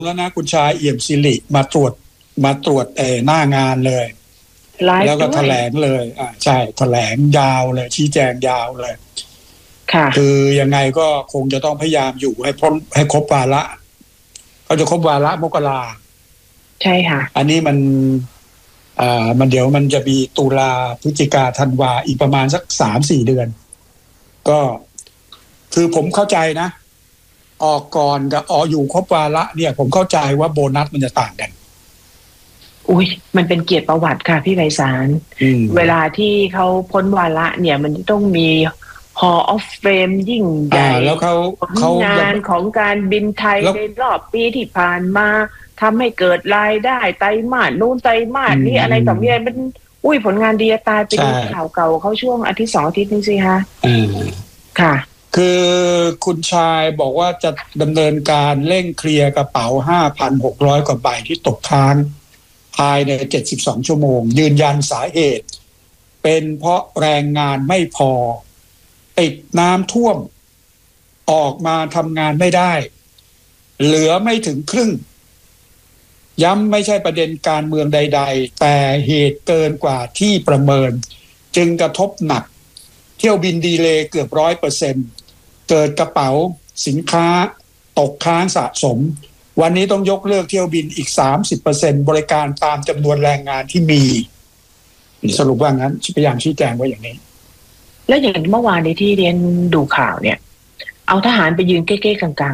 แล้วนะคุณชายเอี่ยมสิริมาตรวจหน้างานเลยแล้วก็แถลงเลยใช่แถลงยาวเลยชี้แจงยาวเลยค่ะคือยังไงก็คงจะต้องพยายามอยู่ให้พ้นให้ครบวาระเขาจะครบวาระมกราใช่ค่ะอันนี้มันเดี๋ยวมันจะมีตุลาพฤศจิกาธันวาอีกประมาณสัก 3-4 เดือนก็คือผมเข้าใจนะออกก่อนกับอยู่ครบวาระเนี่ยผมเข้าใจว่าโบนัสมันจะต่างกันอุ้ยมันเป็นเกียรติประวัติค่ะพี่ไพศาลเวลาที่เขาพ้นวาระเนี่ยมันต้องมี Hall of Fame ยิ่งใหญ่แล้วเขางานของการบินไทยในรอบปีที่ผ่านมาทำให้เกิดรายได้ไตรมาสนู่นไตรมาสนี่อะไรต่อมีอะไรมันผลงานดีตายไปดูข่าวเก่าเขาช่วงอาทิตย์2 อาทิตย์นี้สิคะค่ะคือคุณชายบอกว่าจะดำเนินการเร่งเคลียร์กระเป๋า 5,600 กว่าใบที่ตกค้างภายใน72 ชั่วโมงยืนยันสาเหตุเป็นเพราะแรงงานไม่พอติดน้ำท่วมออกมาทำงานไม่ได้เหลือไม่ถึงครึ่งย้ำไม่ใช่ประเด็นการเมืองใดๆแต่เหตุเกินกว่าที่ประเมินจึงกระทบหนักเที่ยวบินดีเลย์เกือบ 100%เกิดกระเป๋าสินค้าตกค้างสะสมวันนี้ต้องยกเลิกเที่ยวบินอีก 30% บริการตามจำนวนแรงงานที่มีสรุปว่างั้นพยายามชี้แจงว่าอย่างนี้แล้วอย่างเมื่อวานในที่เรียนดูข่าวเนี่ยเอาทหารไปยืนเก้ๆกัง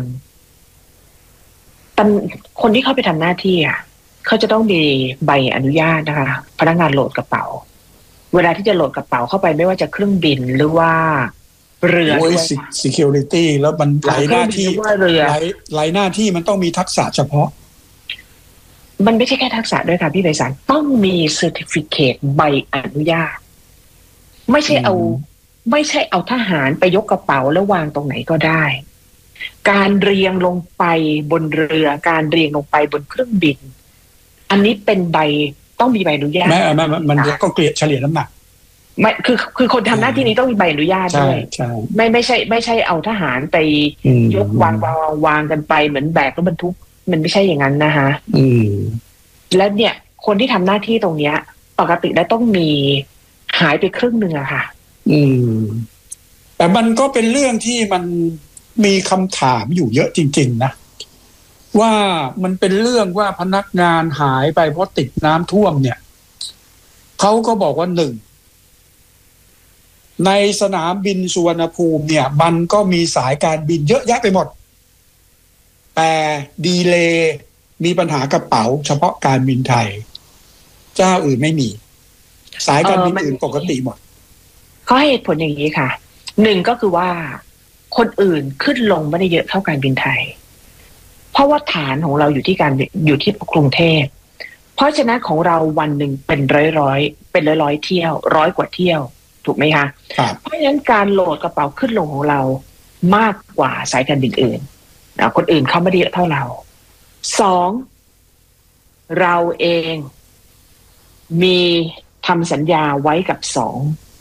ๆคนที่เข้าไปทำหน้าที่เขาจะต้องมีใบอนุญาตนะคะพนักงานโหลดกระเป๋าเวลาที่จะโหลดกระเป๋าเข้าไปไม่ว่าจะเครื่องบินหรือว่าเรือด้วย security แล้วมันหลายหน้าที่หลายหน้าที่มันต้องมีทักษะเฉพาะมันไม่ใช่แค่ทักษะด้วยค่ะพี่ไพศาลต้องมี certificate ใบอนุญาตไม่ใช่เอาทหารไปยกกระเป๋าแล้ววางตรงไหนก็ได้การเรียงลงไปบนเรือการเรียงลงไปบนเครื่องบินอันนี้เป็นใบต้องมีใบอนุญาตมันก็เกลี่ยเฉลี่ยน้ำหนักไม่คือคนทำหน้าที่นี้ต้องมีใบอนุญาตด้วยไม่ใช่เอาทหารไปยกวางกันไปเหมือนแบกรถบรรทุกมันไม่ใช่อย่างนั้นนะคะแล้วเนี่ยคนที่ทำหน้าที่ตรงเนี้ยปกติแล้วต้องมีหายไปครึ่งนึงอะค่ะแต่มันก็เป็นเรื่องที่มันมีคำถามอยู่เยอะจริงๆนะว่ามันเป็นเรื่องว่าพนักงานหายไปเพราะติดน้ำท่วมเนี่ยเขาก็บอกว่า1ในสนามบินสุวรรณภูมิเนี่ยมันก็มีสายการบินเยอะแยะไปหมดแต่ดีเลย์มีปัญหากระเป๋าเฉพาะการบินไทยเจ้าอื่นไม่มีสายการบินอื่นปกติหมดเขาให้เหตุผลอย่างนี้ค่ะ1ก็คือว่าคนอื่นขึ้นลงไม่ได้เยอะเท่าการบินไทยเพราะว่าฐานของเราอยู่ที่กรุงเทพเพราะฉะนั้นของเราวันหนึ่งเป็นร้อยเที่ยว100 กว่าเที่ยวถูกไหมคะเพราะฉะนั้นการโหลดกระเป๋าขึ้นลงของเรามากกว่าสายการบินอื่นคนอื่นเขาไม่ได้เยอะเท่าเรา2เราเองมีทำสัญญาไว้กับสอง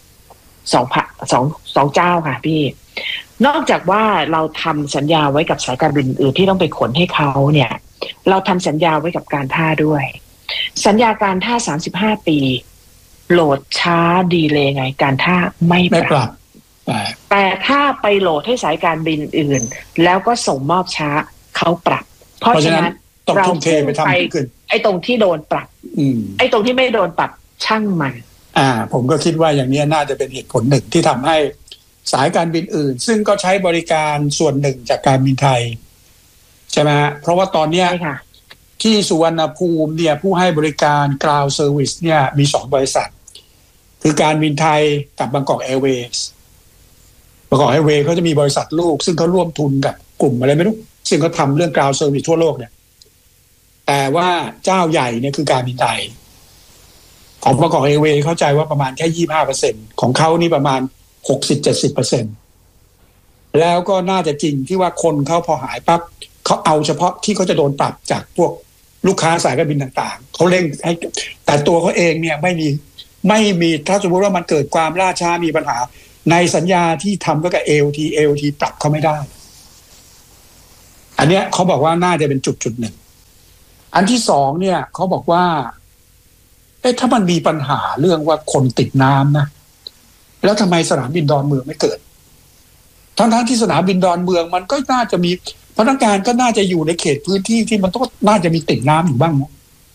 เจ้าค่ะพี่นอกจากว่าเราทำสัญญาไว้กับสายการบินอื่นที่ต้องไปขนให้เขาเนี่ยเราทำสัญญาไว้กับการท่าด้วยสัญญาการท่า35 ปีโหลดช้าดีเลยไงการท่าไม่ปรับแต่ถ้าไปโหลดให้สายการบินอื่นแล้วก็ส่งมอบช้าเขาปรับเพราะฉะนั้นต้องทุ่มเทไปทำขึ้นไอ้ตรงที่โดนปรับไอ้ตรงที่ไม่โดนปรับช่างมันผมก็คิดว่าอย่างนี้น่าจะเป็นเหตุผลหนึ่งที่ทำให้สายการบินอื่นซึ่งก็ใช้บริการส่วนหนึ่งจากการบินไทยใช่ไหมฮะเพราะว่าตอนนี้ที่สุวรรณภูมิเนี่ยผู้ให้บริการ Ground Service เนี่ยมี2 บริษัทคือการบินไทยกับบางกอกแอร์เวย์บางกอกแอร์เวย์เขาจะมีบริษัทลูกซึ่งเขาร่วมทุนกับกลุ่มอะไรไม่รู้ซึ่งเขาทำเรื่อง Ground Service ทั่วโลกเนี่ยแต่ว่าเจ้าใหญ่เนี่ยคือการบินไทยของบางกอกแอร์เวย์เข้าใจว่าประมาณแค่ 25% ของเขานี่ประมาณ 60-70% แล้วก็น่าจะจริงที่ว่าคนเขาพอหายปั๊บเขาเอาเฉพาะที่เขาจะโดนปรับจากพวกลูกค้าสายการบินต่างๆเขาเร่งให้แต่ตัวเขาเองเนี่ยไม่มีถ้าสมมติว่ามันเกิดความล่าช้ามีปัญหาในสัญญาที่ทำก็กับ AOT ปรับเขาไม่ได้อันเนี้ยเขาบอกว่าน่าจะเป็นจุดหนึ่งอันที่สองเนี่ยเขาบอกว่าถ้ามันมีปัญหาเรื่องว่าคนติดน้ำนะแล้วทำไมสนามบินดอนเมืองไม่เกิดทั้งที่สนามบินดอนเมืองมันก็น่าจะมีพนักงานก็น่าจะอยู่ในเขตพื้นที่ที่มันต้องน่าจะมีติดน้ำอยู่บ้างนะ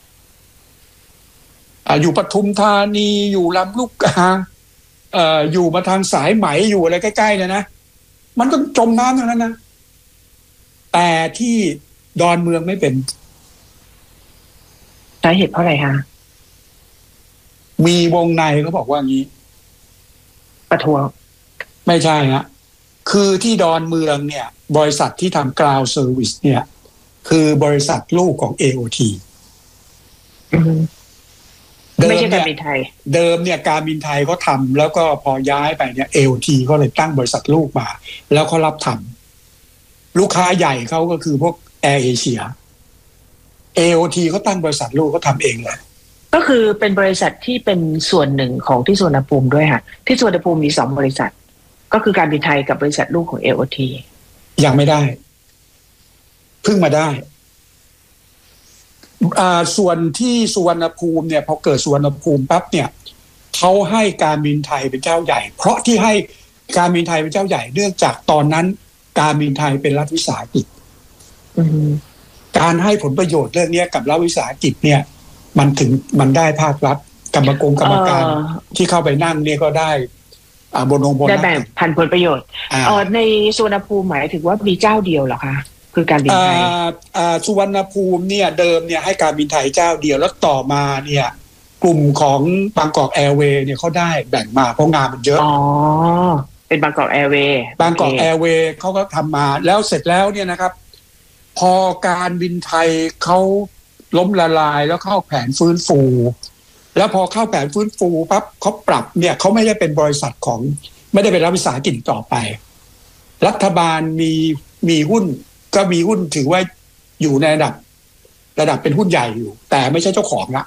อยู่ปทุมธานีอยู่ลำลูกกาอยู่มาทางสายไหมอยู่อะไรใกล้ๆเนี่ยนะมันก็จมน้ำทั้งนั้นนะแต่ที่ดอนเมืองไม่เป็นสาเหตุเพราะอะไรคะมีวงในเขาบอกว่างี้ประท้วงไม่ใช่ฮะคือที่ดอนเมืองเนี่ยบริษัทที่ทำ Ground Service เนี่ยคือบริษัทลูกของ AOT ไม่ใช่การบินไทยเดิมเนี่ยการบินไทยเขาทำแล้วก็พอย้ายไปเนี่ย AOT ก็เลยตั้งบริษัทลูกมาแล้วเขารับทำลูกค้าใหญ่เขาก็คือพวก Air Asia AOT เขาตั้งบริษัทลูกเขาทำเองเลยก็คือเป็นบริษัทที่เป็นส่วนหนึ่งของที่สุวรรณภูมิด้วยค่ะที่สุวรรณภูมิมี2บริษัทก็คือการบินไทยกับบริษัทลูกของ AOT ยังไม่ได้เพิ่งมาได้ส่วนที่สุวรรณภูมิเนี่ยพอเกิดสุวรรณภูมิปั๊บเนี่ยเขาให้การบินไทยเป็นเจ้าใหญ่เพราะที่ให้การบินไทยเป็นเจ้าใหญ่เนื่องจากตอนนั้นการบินไทยเป็นรัฐวิสาหกิจการให้ผลประโยชน์เรื่องนี้กับรัฐวิสาหกิจเนี่ยมันได้ภาครัฐกรรมการที่เข้าไปนั่งเนี่ยก็ได้โบนัสได้แบ่งพันผลประโยชน์ในสุวรรณภูมิหมายถึงว่ามีเจ้าเดียวเหรอคะคือการบินไทยสุวรรณภูมิเนี่ยเดิมเนี่ยให้การบินไทยเจ้าเดียวแล้วต่อมาเนี่ยกลุ่มของบางกอกแอร์เวย์เนี่ยเขาได้แบ่งมาเพราะงานมันเยอะเป็นบางกอกแอร์เวย์เขาก็ทำมาแล้วเสร็จแล้วเนี่ยนะครับพอการบินไทยเขาล้มละลายแล้วเข้าแผนฟื้นฟูแล้วพอเข้าแผนฟื้นฟูปั๊บเขาปรับเนี่ยเขาไม่ได้เป็นบริษัทของไม่ได้เป็นรัฐวิสาหกิจต่อไปรัฐบาลมีหุ้นก็มีหุ้นถือว่าอยู่ในระดับเป็นหุ้นใหญ่อยู่แต่ไม่ใช่เจ้าของละ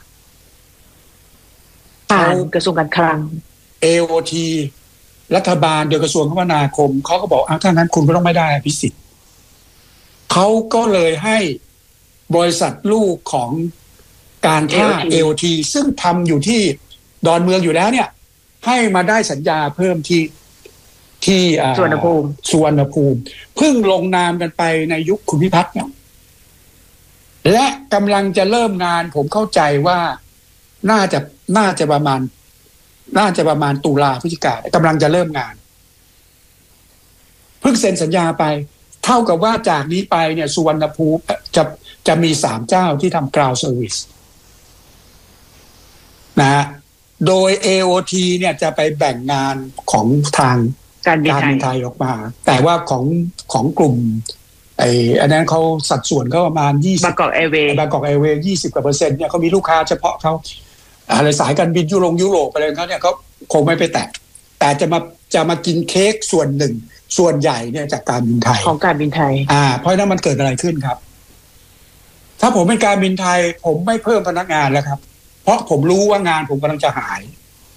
ผ่านกระทรวงการคลัง AOT รัฐบาลโดยกระทรวงคมนาคมเขาก็บอกถ้างั้นคุณก็ต้องไม่ได้อภิสิทธิ์เขาก็เลยให้บริษัทลูกของการท่า AOT ซึ่งทำอยู่ที่ดอนเมืองอยู่แล้วเนี่ยให้มาได้สัญญาเพิ่มที่สุวรรณภูมิเพิ่งลงนามกันไปในยุคคุณพิพัฒน์เนี่ยและกำลังจะเริ่มงานผมเข้าใจว่าน่าจะประมาณตุลาพฤศจิกายนกำลังจะเริ่มงานเพิ่งเซ็นสัญญาไปเท่ากับว่าจากนี้ไปเนี่ยสุวรรณภูมิจะมี3เจ้าที่ทำ Ground Service นะฮะโดย AOT เนี่ยจะไปแบ่งงานของทางการบินไทยออกมาแต่ว่าของกลุ่มอันนั้นเขาสัดส่วนเขาประมาณ20 บางกอกแอร์เวย์20%เนี่ยเขามีลูกค้าเฉพาะเขาอะไรสายการบินยุโรปอะไรเขาเนี่ยเขาคงไม่ไปแตะแต่จะมากินเค้กส่วนหนึ่งส่วนใหญ่เนี่ยจากการบินไทยของการบินไทยเพราะนั้นมันเกิดอะไรขึ้นครับถ้าผมเป็นการบินไทยผมไม่เพิ่มพนักงานแล้วครับเพราะผมรู้ว่างานผมกำลังจะหาย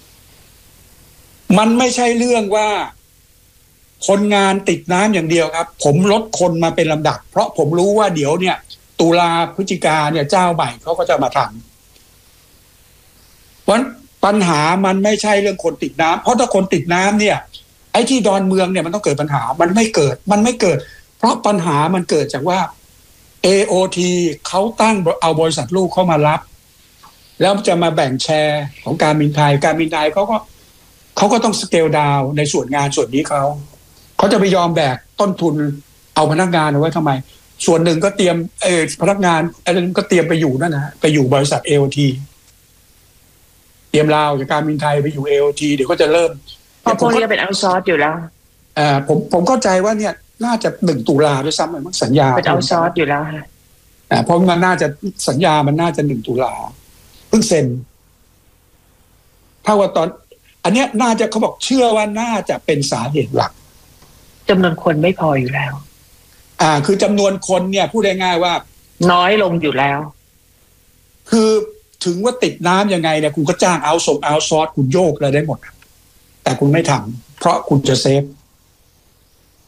มันไม่ใช่เรื่องว่าคนงานติดน้ำอย่างเดียวครับผมลดคนมาเป็นลำดับเพราะผมรู้ว่าเดี๋ยวเนี่ยตุลาพฤศจิกาเนี่ยเจ้าใหม่เขาก็จะมาทำเพราะปัญหามันไม่ใช่เรื่องคนติดน้ำเพราะถ้าคนติดน้ำเนี่ยไอ้ที่ดอนเมืองเนี่ยมันต้องเกิดปัญหามันไม่เกิดเพราะปัญหามันเกิดจากว่า AOT เขาตั้งเอาบริษัทลูกเข้ามารับแล้วจะมาแบ่งแชร์ของการบินไทยเขาก็ต้องสเกลดาวในส่วนงานส่วนนี้เขาจะไปยอมแบกต้นทุนเอาพนักงานเอาไว้ทำไมส่วนหนึ่งก็เตรียมพนักงานอะไรก็เตรียมไปอยู่นั่นนะไปอยู่บริษัท AOT เตรียมลาวจากการบินไทยไปอยู่ AOT เดี๋ยวก็จะเริ่มเพราะพวกนี้เป็นเอาท์ซอร์สอยู่แล้วผมเข้าใจว่าเนี่ยน่าจะ1 ตุลาด้วยซ้ำมันสัญญาเป็นเอาท์ซอร์สอยู่แล้วค่ะเพราะมันน่าจะสัญญามันน่าจะ1 ตุลาเพิ่งเซ็นถ้าว่าตอนอันเนี้ยน่าจะเขาบอกเชื่อว่าน่าจะเป็นสาเหตุหลักจำนวนคนไม่พออยู่แล้วคือจำนวนคนเนี่ยพูดง่ายๆว่าน้อยลงอยู่แล้วคือถึงว่าติดน้ำยังไงเนี่ยคุณก็จ้างเอาซอร์สคุณโยกอะไรได้หมดแต่คุณไม่ทำเพราะคุณจะเซฟ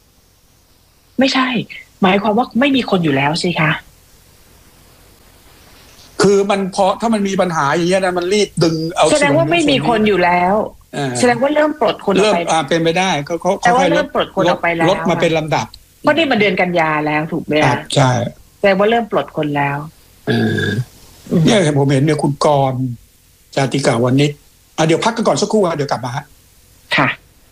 ไม่ใช่หมายความว่าไม่มีคนอยู่แล้วสิคะคือมันพอถ้ามันมีปัญหาอย่างเงี้ยนะมันรีบดึงเอาแสดงว่าไม่มีคนอยู่แล้วแสดงว่าเริ่มปลดคนออกไปเป็นไปได้เขาแต่ว่าเริ่มปลดคนออกไปแล้วลดมาเป็นลำดับเพราะนี่มาเดือนกันยาแล้วถูกไหมใช่แสดงว่าเริ่มปลดคนแล้วเนี่ยผมเห็นเนี่ยคุณกรณ์จาติกาวณิชเดี๋ยวพักกันก่อนสักครู่เดี๋ยวกลับมาค่ะ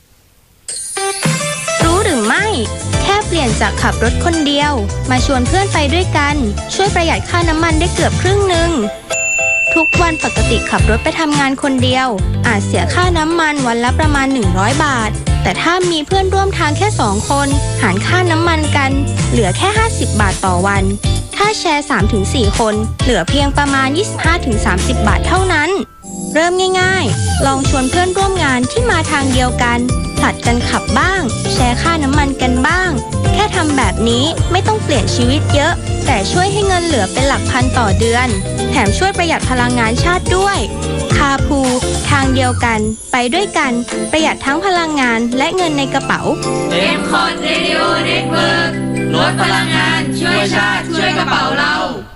รู้หรือไม่แค่เปลี่ยนจากขับรถคนเดียวมาชวนเพื่อนไปด้วยกันช่วยประหยัดค่าน้ำมันได้เกือบครึ่งนึงทุกวันปกติขับรถไปทำงานคนเดียวอาจเสียค่าน้ำมันวันละประมาณ100 บาทแต่ถ้ามีเพื่อนร่วมทางแค่2 คนหารค่าน้ำมันกันเหลือแค่50 บาทต่อวันถ้าแชร์ 3-4 คนเหลือเพียงประมาณ 25-30 บาทเท่านั้นเริ่มง่ายๆลองชวนเพื่อนร่วมงานที่มาทางเดียวกันผลัดกันขับบ้างแชร์ค่าน้ำมันกันบ้างแค่ทำแบบนี้ไม่ต้องเปลี่ยนชีวิตเยอะแต่ช่วยให้เงินเหลือเป็นหลักพันต่อเดือนแถมช่วยประหยัดพลังงานชาติด้วยคาพูทางเดียวกันไปด้วยกันประหยัดทั้งพลังงานและเงินในกระเป๋า M-Cot Radio Network ลดพลังงานช่วยชาติช่วยกระเป๋าเรา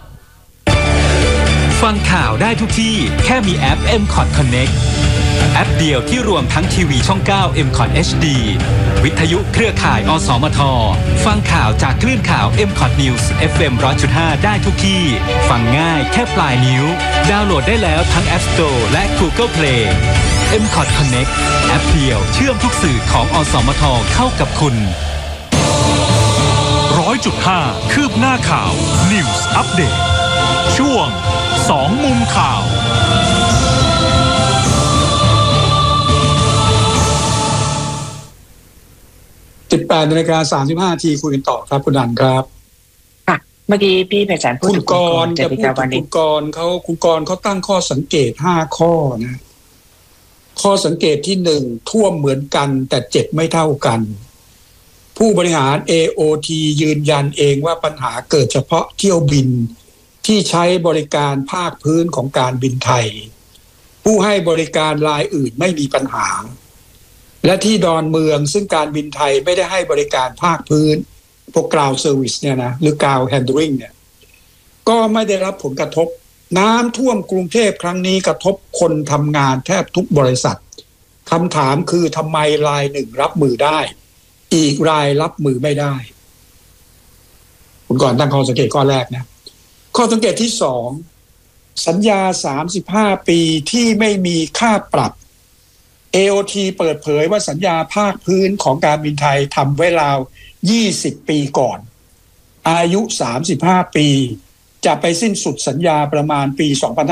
ฟังข่าวได้ทุกที่แค่มีแอป M-Cot Connect แอปเดียวที่รวมทั้งทีวีช่อง 9 M-Cot HD วิทยุเครือข่ายอสมทฟังข่าวจากคลื่นข่าว M-Cot News FM 100.5 ได้ทุกที่ฟังง่ายแค่ปลายนิ้วดาวน์โหลดได้แล้วทั้ง App Store และ Google Play M-Cot Connect แอปเดียวเชื่อมทุกสื่อของอสมทเข้ากับคุณ 100.5 คืบหน้าข่าว News Update ช่วง2 มุมข่าว 18:35 น.คุยกันต่อครับคุณดันครับค่ะเมื่อกี้พี่ไพศาลพูดคุณกรณ์จะพูดถึงคุณกรณ์เขาตั้งข้อสังเกต5 ข้อนะข้อสังเกตที่1ท่วมเหมือนกันแต่เจ็บไม่เท่ากันผู้บริหาร AOT ยืนยันเองว่าปัญหาเกิดเฉพาะเที่ยวบินที่ใช้บริการภาคพื้นของการบินไทยผู้ให้บริการรายอื่นไม่มีปัญหาและที่ดอนเมืองซึ่งการบินไทยไม่ได้ให้บริการภาคพื้นพวก ground service เนี่ยนะหรือ ground handling เนี่ยก็ไม่ได้รับผลกระทบน้ำท่วมกรุงเทพครั้งนี้กระทบคนทำงานแทบทุกบริษัทคำถามคือทำไมรายหนึ่งรับมือได้อีกรายรับมือไม่ได้คุณก่อนตั้งข้อสังเกตข้อแรกนะข้อสังเกตที่2สัญญา35 ปีที่ไม่มีค่าปรับ AOT เปิดเผยว่าสัญญาภาคพื้นของการบินไทยทำไว้ราว20 ปีก่อนอายุ35 ปีจะไปสิ้นสุดสัญญาประมาณปี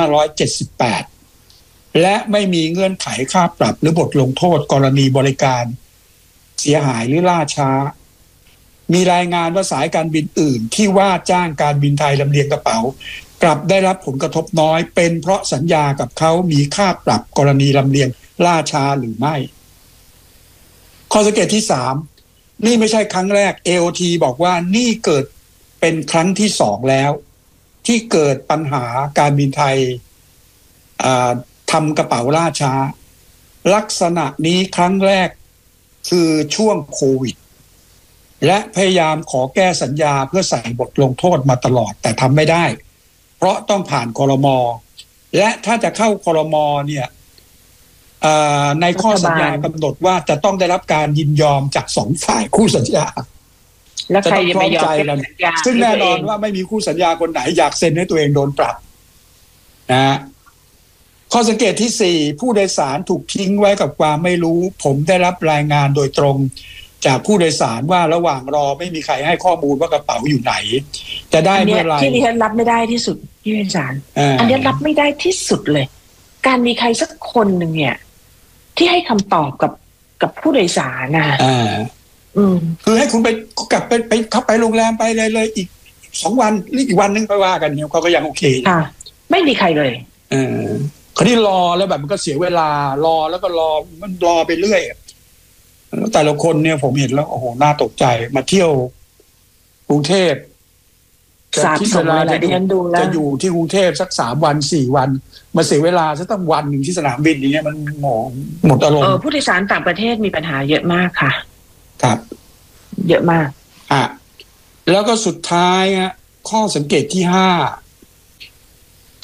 2578และไม่มีเงื่อนไขค่าปรับหรือบทลงโทษกรณีบริการเสียหายหรือล่าช้ามีรายงานว่าสายการบินอื่นที่ว่าจ้างการบินไทยลำเลียงกระเป๋ากลับได้รับผลกระทบน้อยเป็นเพราะสัญญากับเขามีค่าปรับกรณีลำเลียงล่าช้าหรือไม่ข้อสังเกตที่3นี่ไม่ใช่ครั้งแรก AOT บอกว่านี่เกิดเป็นครั้งที่2แล้วที่เกิดปัญหาการบินไทยทำกระเป๋าล่าช้าลักษณะนี้ครั้งแรกคือช่วงโควิดและพยายามขอแก้สัญญาเพื่อใส่บทลงโทษมาตลอดแต่ทำไม่ได้เพราะต้องผ่านครม.และถ้าจะเข้าครม.เนี่ยในข้อสัญญากำหนดว่าจะต้องได้รับการยินยอมจาก2 ฝ่ายคู่สัญญาแล้วใครจะไม่ยอมซึ่งแน่นอนว่าไม่มีคู่สัญญาคนไหนอยากเซ็นให้ตัวเองโดนปรับนะข้อสังเกตที่4ผู้โดยสารถูกทิ้งไว้กับความไม่รู้ผมได้รับรายงานโดยตรงจากผู้โดยสารว่าระหว่างรอไม่มีใครให้ข้อมูลว่ากระเป๋าอยู่ไหนจะได้เมื่อไรที่ดิฉันรับไม่ได้ที่สุดพี่เป็นสารอันนี้รับไม่ได้ที่สุดเลยการมีใครสักคนหนึ่งเนี่ยที่ให้คำตอบกับผู้โดยสารนะคือให้คุณไปกลับไปเข้าไปโรงแรมไปเลยอีก2 วันหรืออีกวันนึงไปว่ากันเนี่ยเขาก็ยังโอเคไม่มีใครเลยคนที่รอแล้วแบบมันก็เสียเวลารอแล้วก็รอมันรอไปเรื่อยแต่ละคนเนี่ยผมเห็นแล้วโอ้โหน่าตกใจมาเที่ยวกรุงเทพจะคิดเวลาจะอยู่ที่กรุงเทพสัก3 วัน 4 วันมาเสียเวลาซะตั้งวันนึงที่สนามบินอย่างเงี้ยมันหมดอารมณ์ผู้โดยสารต่างประเทศมีปัญหาเยอะมากค่ะครับเยอะมากแล้วก็สุดท้ายข้อสังเกตที่5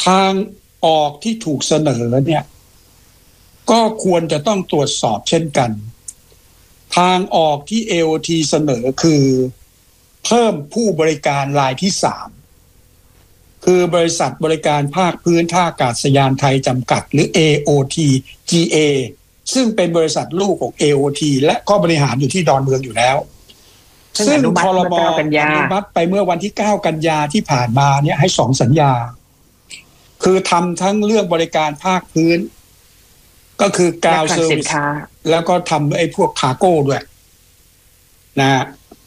ทางออกที่ถูกเสนอเนี่ยก็ควรจะต้องตรวจสอบเช่นกันทางออกที่ AOT เสนอคือเพิ่มผู้บริการรายที่3คือบริษัทบริการภาคพื้นท่าอากาศยานไทยจำกัดหรือ AOTGA ซึ่งเป็นบริษัทลูกของ AOT และก็บริหารอยู่ที่ดอนเมืองอยู่แล้วซึ่งครม.อนุมัติไปเมื่อวันที่9 กันยาที่ผ่านมาเนี่ยให้2 สัญญาคือทำทั้งเรื่องบริการภาคพื้นก็คือกาวเซอร์วิสแล้วก็ทำไอ้พวกคาร์โก้ด้วยนะ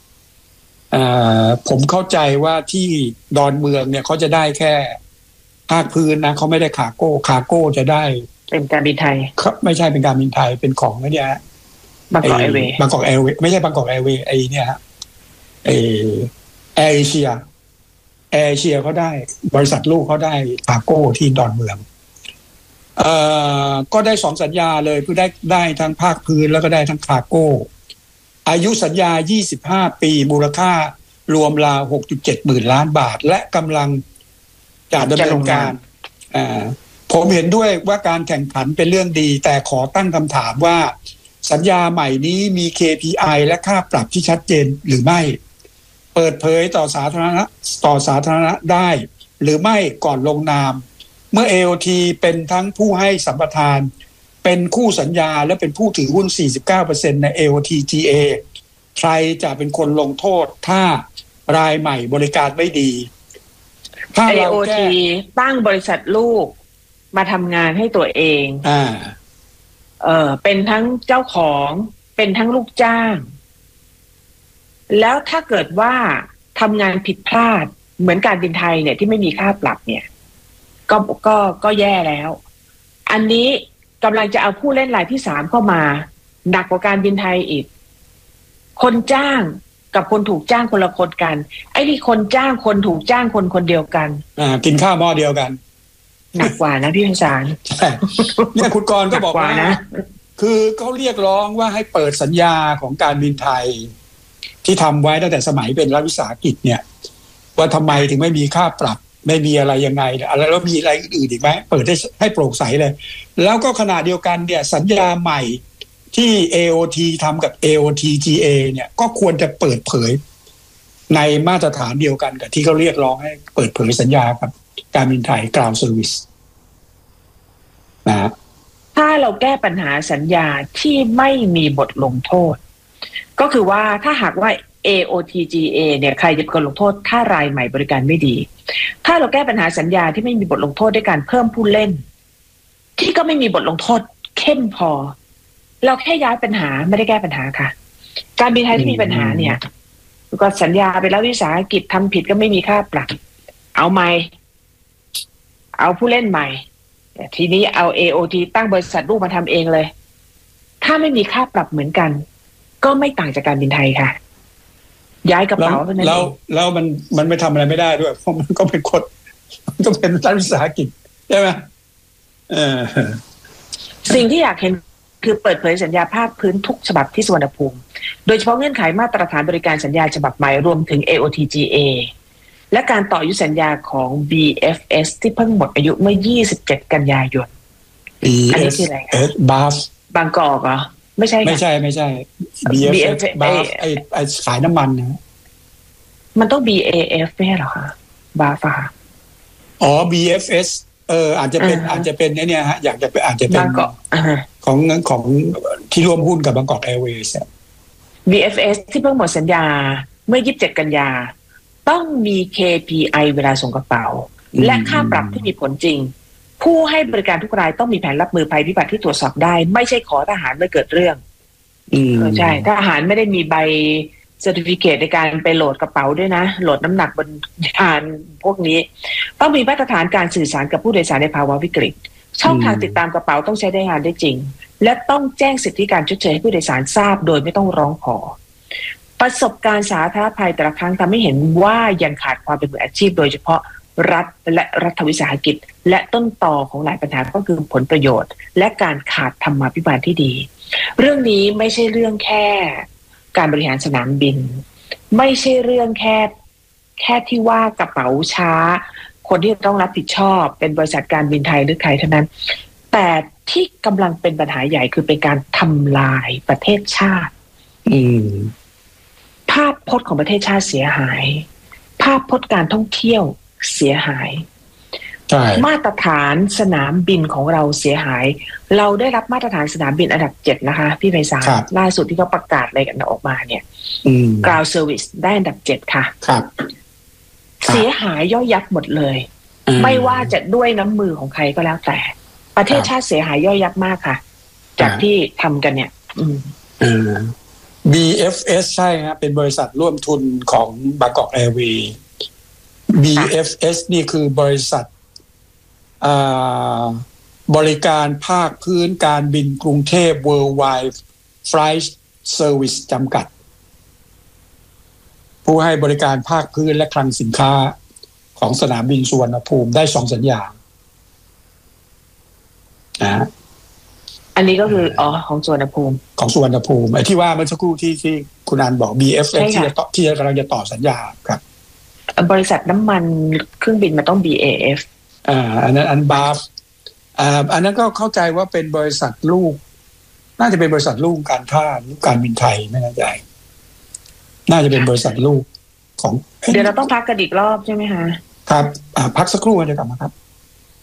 ผมเข้าใจว่าที่ดอนเมืองเนี่ยเขาจะได้แค่ภาคพื้นนะเขาไม่ได้คาร์โก้จะได้เป็นการบินไทยไม่ใช่เป็นการบินไทยเป็นของไอ้เนี่ยบางกอกแอร์เวย์ไม่ใช่บางกอกแอร์เวย์ไอ้เนี่ยฮะแอร์เอเชียเขาได้บริษัทลูกเขาได้คาร์โก้ที่ดอนเมืองก็ได้2 สัญญาเลยคือได้ทั้งภาคพื้นแล้วก็ได้ทั้งคาร์โก้อายุสัญญา25 ปีมูลค่ารวมราว 6.7 หมื่นล้านบาทและกำลังจะดำเนินการผมเห็นด้วยว่าการแข่งขันเป็นเรื่องดีแต่ขอตั้งคำถามว่าสัญญาใหม่นี้มี KPI และค่าปรับที่ชัดเจนหรือไม่เปิดเผยต่อสาธารณะได้หรือไม่ก่อนลงนามเมื่อ AOT เป็นทั้งผู้ให้สัมปทานเป็นคู่สัญญาและเป็นผู้ถือหุ้น 49% ใน AOTGA ใครจะเป็นคนลงโทษถ้ารายใหม่บริการไม่ดีถ้า AOT ตั้งบริษัทลูกมาทำงานให้ตัวเองเป็นทั้งเจ้าของเป็นทั้งลูกจ้างแล้วถ้าเกิดว่าทำงานผิดพลาดเหมือนการบินไทยเนี่ยที่ไม่มีค่าปรับเนี่ยก็แย่แล้วอันนี้กำลังจะเอาผู้เล่นรายที่3เข้ามาหนักกว่าการบินไทยอีกคนจ้างกับคนถูกจ้างคนละคนกันไอ้ที่คนจ้างคนถูกจ้างคนเดียวกันกินข้าวหม้อเดียวกันหนักกว่านะพี่พิสารเนี่ยคุณกรณ์ก็บอกว่านะคือเขาเรียกร้องว่าให้เปิดสัญญาของการบินไทยที่ทำไว้ตั้งแต่สมัยเป็นรัฐวิสาหกิจเนี่ยว่าทำไมถึงไม่มีค่าปรับไม่มีอะไรยังไงอะไรแล้วมีอะไรอื่นอีกไหมเปิดให้โปร่งใสเลยแล้วก็ขณะเดียวกันเนี่ยสัญญาใหม่ที่ AOT ทำกับ AOTGA เนี่ยก็ควรจะเปิดเผยในมาตรฐานเดียวกันกับที่เขาเรียกร้องให้เปิดเผยสัญญากับการบินไทย Ground Service นะถ้าเราแก้ปัญหาสัญญาที่ไม่มีบทลงโทษก็คือว่าถ้าหากว่า AOTGA เนี่ยใครจะเป็นคนลงโทษถ้ารายใหม่บริการไม่ดีถ้าเราแก้ปัญหาสัญญาที่ไม่มีบทลงโทษด้วยการเพิ่มผู้เล่นที่ก็ไม่มีบทลงโทษเข้มพอเราแค่ย้ายปัญหาไม่ได้แก้ปัญหาค่ะการบินไทยที่มีปัญหาเนี่ยก็สัญญาไปแล้ววิสาหกิจทำผิดก็ไม่มีค่าปรับเอาใหม่เอาผู้เล่นใหม่ทีนี้เอา AOT ตั้งบริษัทลูกมาทำเองเลยถ้าไม่มีค่าปรับเหมือนกันก็ไม่ต่างจากการบินไทยค่ะย้ายกระเป๋าเท่านั้นเองแล้วมันไม่ทำอะไรไม่ได้ด้วยเพราะมันก็เป็นคนมันก็เป็นรัฐวิสาหกิจใช่ไหมสิ่งที่อยากเห็นคือเปิดเผยสัญญาภาคพื้นทุกฉบับที่สุวรรณภูมิโดยเฉพาะเงื่อนไขมาตรฐานบริการสัญญาฉบับใหม่รวมถึง AOTGA และการต่ออายุสัญญาของ BFS ที่เพิ่งหมดอายุเมื่อ27 กันยายนอันนี้คืออะไรคะบางกอกเหรอไม่ใช่ BFS ไอ้ขายน้ำมันนะมันต้อง BAF ไม่ใช่หรอคะบาฟา BFS อาจจะเป็นเนี่ยฮะอยากจะเป็นอาจจะเป็นของที่ร่วมหุ้นกับบางกอกแอร์เวย์ BFS ที่เพิ่งหมดสัญญาเมื่อ27 กันยาต้องมี KPI เวลาส่งกระเป๋าและค่าปรับที่มีผลจริงผู้ให้บริการทุกรายต้องมีแผนรับมือภัยพิบัติที่ตรวจสอบได้ไม่ใช่ขอทหารเมื่อเกิดเรื่องใช่ทหารไม่ได้มีใบเซอร์ติฟิเคตในการไปโหลดกระเป๋าด้วยนะโหลดน้ำหนักบนยานพวกนี้ต้องมีมาตรฐานการสื่อสารกับผู้โดยสารในภาวะวิกฤตช่องทางติดตามกระเป๋าต้องใช้ได้งานได้จริงและต้องแจ้งสิทธิการชดเชยให้ผู้โดยสารทราบโดยไม่ต้องร้องขอประสบการณ์สาธารณภัยแต่ละครั้งทำให้เห็นว่ายังขาดความเป็นมืออาชีพโดยเฉพาะรัฐและรัฐวิสาหกิจและต้นตอของหลายปัญหาก็คือผลประโยชน์และการขาดธรรมาภิบาลที่ดีเรื่องนี้ไม่ใช่เรื่องแค่การบริหารสนามบินไม่ใช่เรื่องแค่ที่ว่ากระเป๋าช้าคนที่ต้องรับผิดชอบเป็นบริษัทการบินไทยหรือใครเท่านั้นแต่ที่กำลังเป็นปัญหาใหญ่คือเป็นการทำลายประเทศชาติภาพพจน์ของประเทศชาติเสียหายภาพพจน์การท่องเที่ยวเสียหายมาตรฐานสนามบินของเราเสียหายเราได้รับมาตรฐานสนามบินอันดับ 7นะคะพี่ไพศาลล่าสุดที่เขาประกาศอะไรกันออกมาเนี่ยground service ได้อันดับ 7ค่ะครับเสียหายย่อยยับหมดเลยไม่ว่าจะด้วยน้ำมือของใครก็แล้วแต่ประเทศชาติเสียหายย่อยยับมากค่ะจากที่ทำกันเนี่ย BFS ใช่ครับเป็นบริษัทร่วมทุนของบางกอกแอร์เวย์ BFS นี่คือบริษัทบริการภาคพื้นการบินกรุงเทพ Worldwide Flight Service จำกัดผู้ให้บริการภาคพื้นและคลังสินค้าของสนามบินสุวรรณภูมิได้2สัญญานะอันนี้ก็คือของสุวรรณภูมิไอ้ที่ว่าเมื่อสักครู่ที่คุณอันบอก BFS ที่กำลังจะต่อสัญญาครับบริษัทน้ำมันเครื่องบินมันต้อง BAF อันนั้นบาฟอันนั้นก็เข้าใจว่าเป็นบริษัทลูกน่าจะเป็นบริษัทลูกการท่าการบินไทยไม่แน่ใจน่าจะเป็นบริษัทลูกของเดี๋ยวเราต้องพักกันอีกรอบใช่ไหมคะครับพักสักครู่จะกลับมาครับ